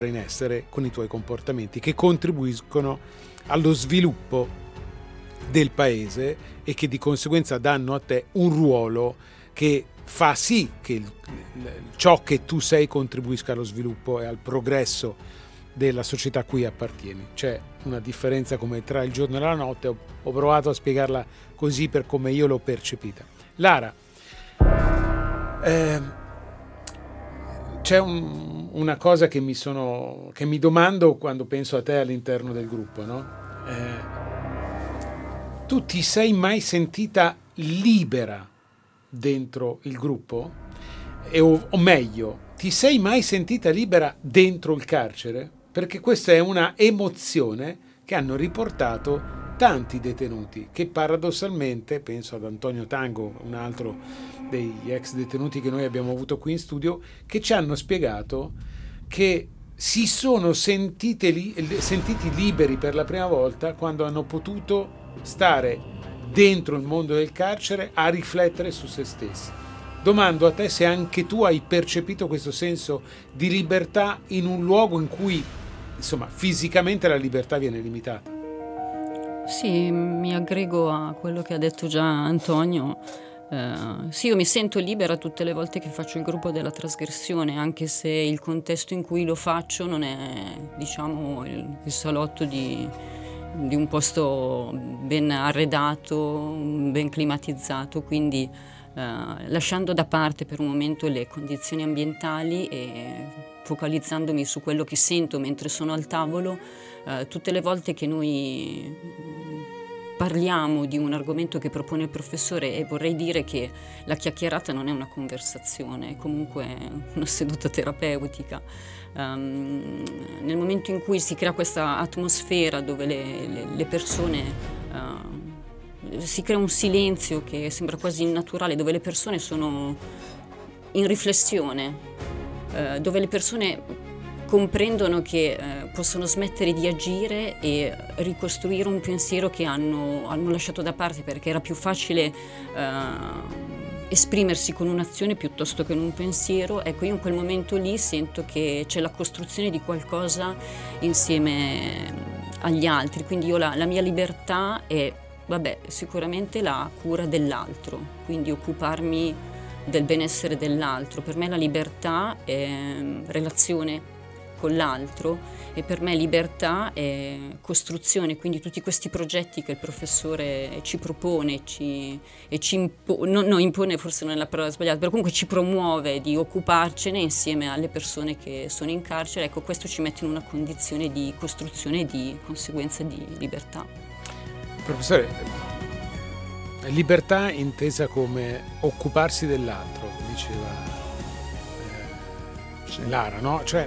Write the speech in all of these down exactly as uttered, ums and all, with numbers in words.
in essere con i tuoi comportamenti che contribuiscono allo sviluppo del paese e che di conseguenza danno a te un ruolo che fa sì che il, ciò che tu sei contribuisca allo sviluppo e al progresso della società a cui appartieni. C'è una differenza come tra il giorno e la notte, ho, ho provato a spiegarla così per come io l'ho percepita. Lara, eh, c'è un, una cosa che mi sono che mi domando quando penso a te all'interno del gruppo, no? Eh, tu ti sei mai sentita libera dentro il gruppo? E, o, o meglio, ti sei mai sentita libera dentro il carcere? Perché questa è una emozione che hanno riportato tanti detenuti che paradossalmente, penso ad Antonio Tango, un altro degli ex detenuti che noi abbiamo avuto qui in studio, che ci hanno spiegato che si sono sentite li, sentiti liberi per la prima volta quando hanno potuto stare dentro il mondo del carcere a riflettere su se stessi. Domando a te se anche tu hai percepito questo senso di libertà in un luogo in cui, insomma, fisicamente la libertà viene limitata. Sì, mi aggrego a quello che ha detto già Antonio. Uh, sì, io mi sento libera tutte le volte che faccio il gruppo della trasgressione, anche se il contesto in cui lo faccio non è, diciamo, il, il salotto di, di un posto ben arredato, ben climatizzato, quindi uh, lasciando da parte per un momento le condizioni ambientali e focalizzandomi su quello che sento mentre sono al tavolo, uh, tutte le volte che noi parliamo di un argomento che propone il professore, e vorrei dire che la chiacchierata non è una conversazione, è comunque una seduta terapeutica. Um, nel momento in cui si crea questa atmosfera dove le, le, le persone uh, si crea un silenzio che sembra quasi innaturale, dove le persone sono in riflessione, uh, dove le persone comprendono che eh, possono smettere di agire e ricostruire un pensiero che hanno, hanno lasciato da parte, perché era più facile eh, esprimersi con un'azione piuttosto che con un pensiero. Ecco, io in quel momento lì sento che c'è la costruzione di qualcosa insieme agli altri, quindi io la, la mia libertà è, vabbè, sicuramente la cura dell'altro, quindi occuparmi del benessere dell'altro. Per me la libertà è relazione con l'altro, e per me libertà è costruzione, quindi tutti questi progetti che il professore ci propone ci, e ci impone, no, no, impone forse non è la parola sbagliata, però comunque ci promuove di occuparcene insieme alle persone che sono in carcere. Ecco, questo ci mette in una condizione di costruzione e di conseguenza di libertà. Professore, libertà intesa come occuparsi dell'altro, diceva eh, sì. Lara, no? Cioè,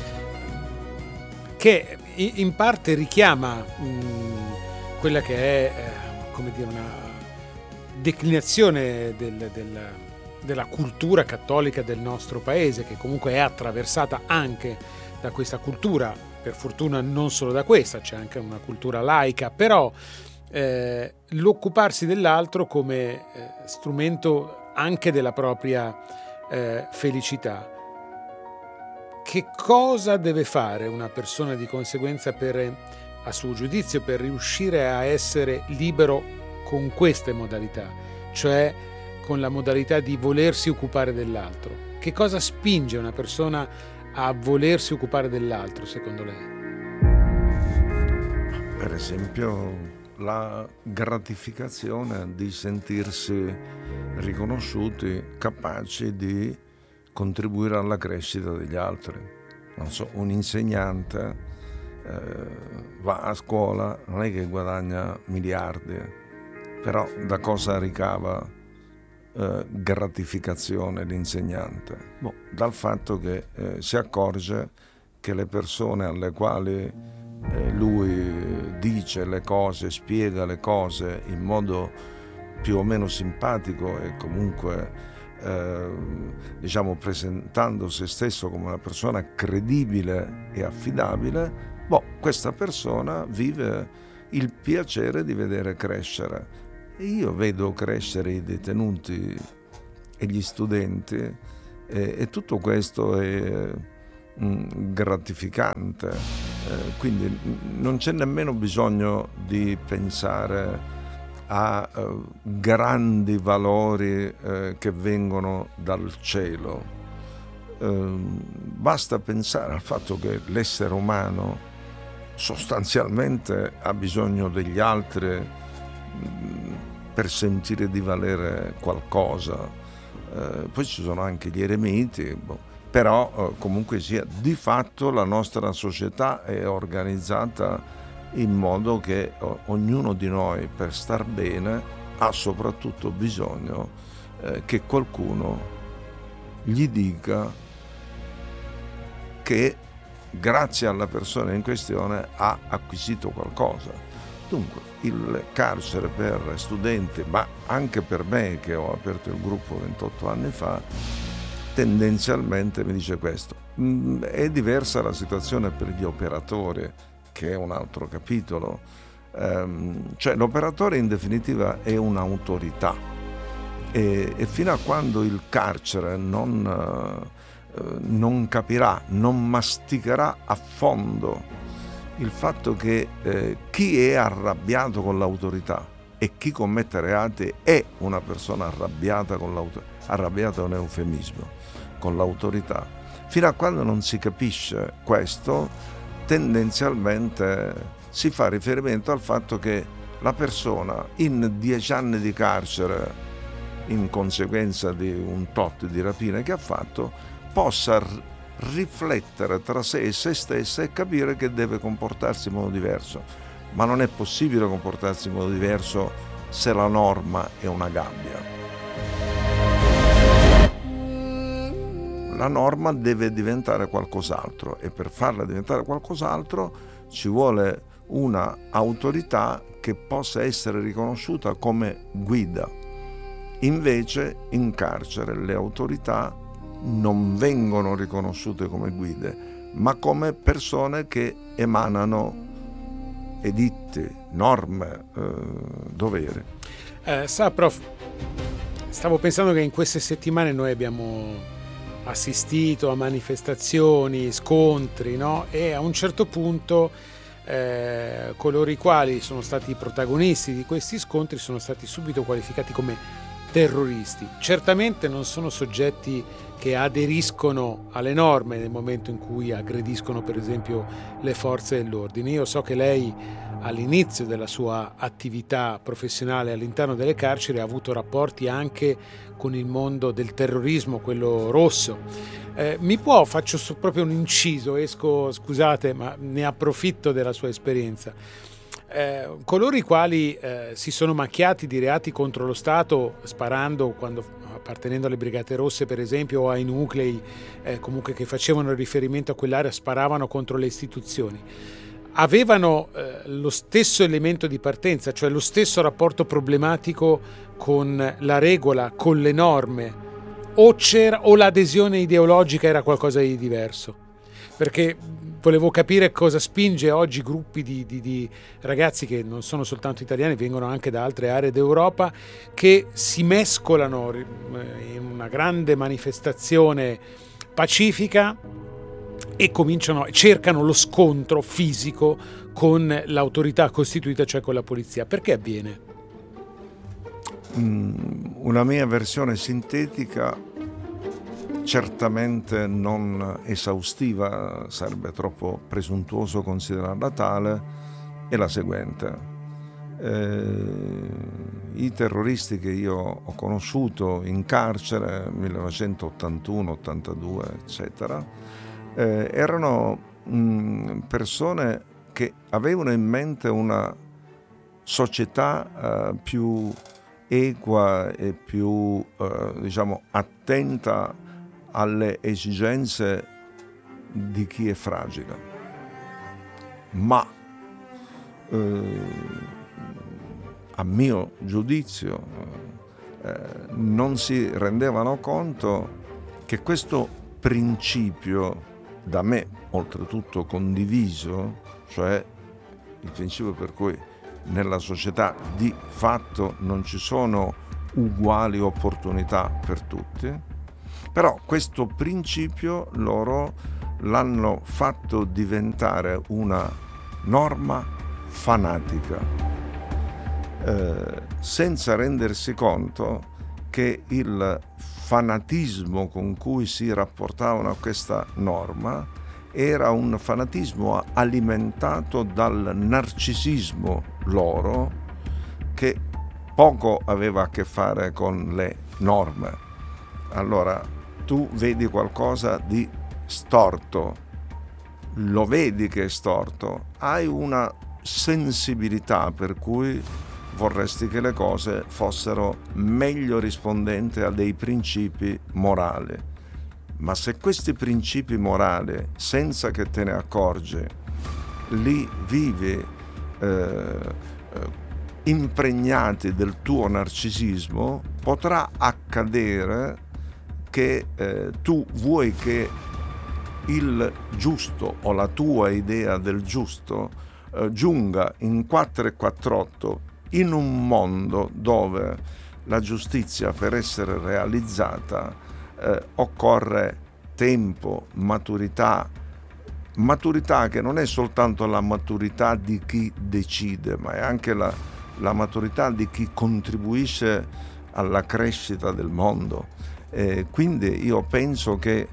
che in parte richiama mh, quella che è, eh, come dire, una declinazione del, del, della cultura cattolica del nostro paese, che comunque è attraversata anche da questa cultura, per fortuna non solo da questa, c'è anche una cultura laica, però eh, l'occuparsi dell'altro come eh, strumento anche della propria eh, felicità. Che cosa deve fare una persona di conseguenza per, a suo giudizio, per riuscire a essere libero con queste modalità, cioè con la modalità di volersi occupare dell'altro? Che cosa spinge una persona a volersi occupare dell'altro, secondo lei? Per esempio, la gratificazione di sentirsi riconosciuti, capaci di contribuire alla crescita degli altri. Non so, un insegnante eh, va a scuola, non è che guadagna miliardi, però da cosa ricava eh, gratificazione l'insegnante? Boh, dal fatto che eh, si accorge che le persone alle quali eh, lui dice le cose, spiega le cose in modo più o meno simpatico e comunque Eh, diciamo presentando se stesso come una persona credibile e affidabile, boh, questa persona vive il piacere di vedere crescere. E io vedo crescere i detenuti e gli studenti e, e tutto questo è mh, gratificante, eh, quindi mh, non c'è nemmeno bisogno di pensare a uh, grandi valori uh, che vengono dal cielo. Uh, basta pensare al fatto che l'essere umano sostanzialmente ha bisogno degli altri mh, per sentire di valere qualcosa. Uh, poi ci sono anche gli eremiti, boh. Però uh, comunque sia, di fatto la nostra società è organizzata in modo che ognuno di noi, per star bene, ha soprattutto bisogno eh, che qualcuno gli dica che grazie alla persona in questione ha acquisito qualcosa. Dunque il carcere per studenti, ma anche per me che ho aperto il gruppo ventotto anni fa, tendenzialmente mi dice questo. Mm, è diversa la situazione per gli operatori, che è un altro capitolo, ehm, cioè l'operatore in definitiva è un'autorità e, e fino a quando il carcere non, eh, non capirà, non masticherà a fondo il fatto che eh, chi è arrabbiato con l'autorità e chi commette reati è una persona arrabbiata con l'autorità, arrabbiata è un eufemismo, con l'autorità, fino a quando non si capisce questo, tendenzialmente si fa riferimento al fatto che la persona in dieci anni di carcere, in conseguenza di un tot di rapine che ha fatto, possa r- riflettere tra sé e se stessa e capire che deve comportarsi in modo diverso. Ma non è possibile comportarsi in modo diverso se la norma è una gabbia. La norma deve diventare qualcos'altro e per farla diventare qualcos'altro ci vuole una autorità che possa essere riconosciuta come guida. Invece in carcere le autorità non vengono riconosciute come guide, ma come persone che emanano editti, norme, eh, doveri. Eh, sa, prof, stavo pensando che in queste settimane noi abbiamo assistito a manifestazioni, scontri, no? E a un certo punto eh, coloro i quali sono stati i protagonisti di questi scontri sono stati subito qualificati come terroristi. Certamente non sono soggetti che aderiscono alle norme nel momento in cui aggrediscono per esempio le forze dell'ordine. Io so che lei all'inizio della sua attività professionale all'interno delle carceri ha avuto rapporti anche con il mondo del terrorismo, quello rosso. Eh, mi può, faccio proprio un inciso, esco, scusate, ma ne approfitto della sua esperienza. Eh, coloro i quali eh, si sono macchiati di reati contro lo Stato, sparando quando appartenendo alle Brigate Rosse per esempio o ai nuclei eh, comunque che facevano riferimento a quell'area, sparavano contro le istituzioni, avevano eh, lo stesso elemento di partenza, cioè lo stesso rapporto problematico con la regola, con le norme, o c'era o l'adesione ideologica era qualcosa di diverso? Perché volevo capire cosa spinge oggi gruppi di, di, di ragazzi che non sono soltanto italiani, vengono anche da altre aree d'Europa, che si mescolano in una grande manifestazione pacifica e cominciano, cercano lo scontro fisico con l'autorità costituita, cioè con la polizia. Perché avviene? Una mia versione sintetica, certamente non esaustiva, sarebbe troppo presuntuoso considerarla tale, è la seguente. Eh, i terroristi che io ho conosciuto in carcere, millenovecentottantuno ottantadue, eccetera, eh, erano mh, persone che avevano in mente una società eh, più equa e più eh, diciamo attenta alle esigenze di chi è fragile, ma eh, a mio giudizio eh, non si rendevano conto che questo principio, da me oltretutto condiviso, cioè il principio per cui nella società di fatto non ci sono uguali opportunità per tutti, però questo principio loro l'hanno fatto diventare una norma fanatica, eh, senza rendersi conto che il fanatismo con cui si rapportavano a questa norma era un fanatismo alimentato dal narcisismo loro, che poco aveva a che fare con le norme. Allora tu vedi qualcosa di storto, lo vedi che è storto, hai una sensibilità per cui vorresti che le cose fossero meglio rispondenti a dei principi morali. Ma se questi principi morali, senza che te ne accorgi, li vivi eh, impregnati del tuo narcisismo, potrà accadere che eh, tu vuoi che il giusto o la tua idea del giusto eh, giunga in quattro e quattr'otto in un mondo dove la giustizia, per essere realizzata, eh, occorre tempo, maturità, maturità che non è soltanto la maturità di chi decide, ma è anche la, la maturità di chi contribuisce alla crescita del mondo. Eh, quindi io penso che,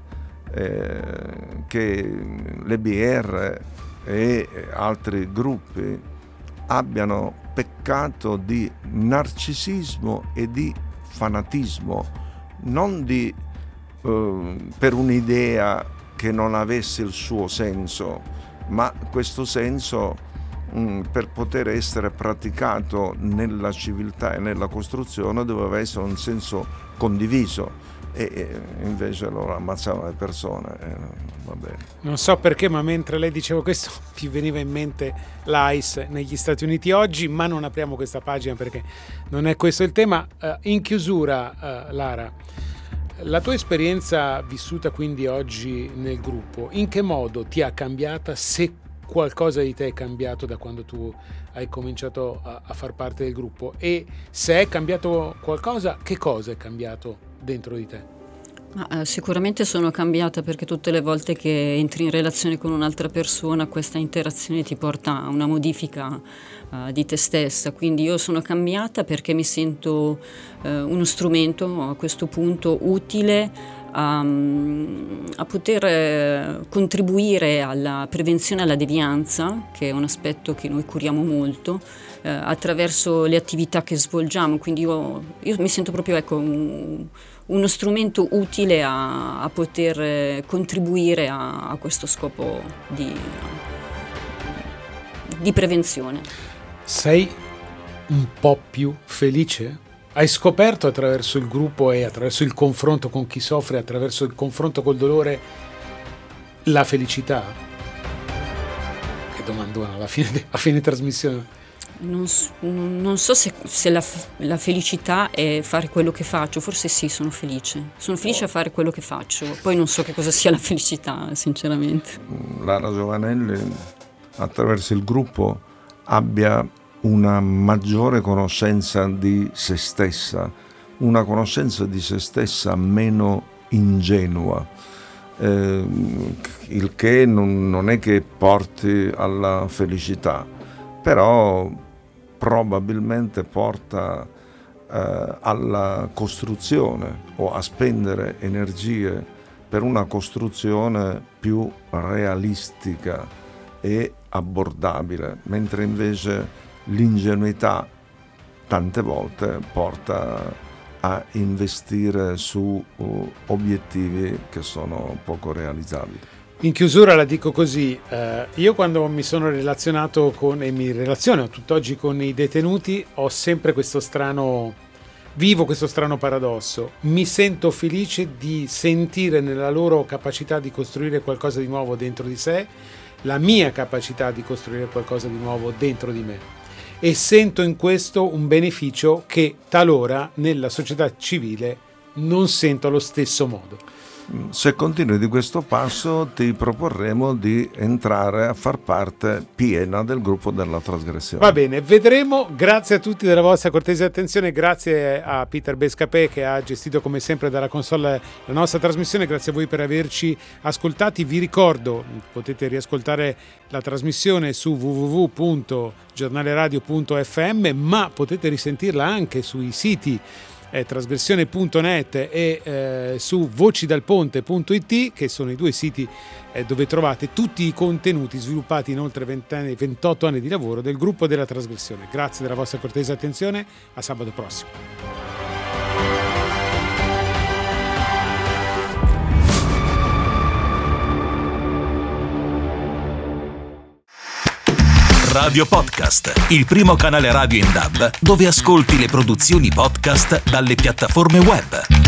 eh, che l'E B R e altri gruppi abbiano peccato di narcisismo e di fanatismo, non di, eh, per un'idea che non avesse il suo senso, ma questo senso mh, per poter essere praticato nella civiltà e nella costruzione doveva essere un senso condiviso, e, e invece loro ammazzavano le persone. Eh, va bene. Non so perché, ma mentre lei diceva questo mi veniva in mente l'I C E negli Stati Uniti oggi, ma non apriamo questa pagina perché non è questo il tema. Uh, in chiusura, uh, Lara, la tua esperienza vissuta quindi oggi nel gruppo, in che modo ti ha cambiata, se qualcosa di te è cambiato da quando tu hai cominciato a, a far parte del gruppo, e se è cambiato qualcosa, che cosa è cambiato dentro di te? Ma, eh, sicuramente sono cambiata, perché tutte le volte che entri in relazione con un'altra persona questa interazione ti porta a una modifica uh, di te stessa, quindi io sono cambiata perché mi sento uh, uno strumento a questo punto utile a, a poter eh, contribuire alla prevenzione alla devianza, che è un aspetto che noi curiamo molto eh, attraverso le attività che svolgiamo, quindi io, io mi sento proprio, ecco, un, uno strumento utile a, a poter contribuire a, a questo scopo di, di prevenzione. Sei un po' più felice? Hai scoperto attraverso il gruppo e attraverso il confronto con chi soffre, attraverso il confronto col dolore, la felicità? Che domandona alla fine, a fine trasmissione. Non, non so se, se la, la felicità è fare quello che faccio, forse sì, sono felice. Sono felice a fare quello che faccio, poi non so che cosa sia la felicità, sinceramente. Lara Giovanelli, attraverso il gruppo, abbia una maggiore conoscenza di se stessa, una conoscenza di se stessa meno ingenua, eh, il che non, non è che porti alla felicità, però probabilmente porta eh, alla costruzione o a spendere energie per una costruzione più realistica e abbordabile, mentre invece l'ingenuità tante volte porta a investire su uh, obiettivi che sono poco realizzabili. In chiusura la dico così, eh, io quando mi sono relazionato con, e mi relaziono tutt'oggi con i detenuti, ho sempre questo strano, vivo questo strano paradosso. Mi sento felice di sentire nella loro capacità di costruire qualcosa di nuovo dentro di sé, la mia capacità di costruire qualcosa di nuovo dentro di me. E sento in questo un beneficio che talora nella società civile non sento allo stesso modo. Se continui di questo passo ti proporremo di entrare a far parte piena del gruppo della trasgressione. Va bene, vedremo. Grazie a tutti della vostra cortese attenzione, grazie a Peter Bescapè che ha gestito come sempre dalla console la nostra trasmissione, grazie a voi per averci ascoltati. Vi ricordo, potete riascoltare la trasmissione su w w w punto giornaleradio punto f m, ma potete risentirla anche sui siti Eh, trasgressione punto net e eh, su vocidalponte punto i t, che sono i due siti eh, dove trovate tutti i contenuti sviluppati in oltre venti anni, ventotto anni di lavoro del gruppo della trasgressione. Grazie della vostra cortese attenzione, a sabato prossimo. Radio Podcast, il primo canale radio in D A B dove ascolti le produzioni podcast dalle piattaforme web.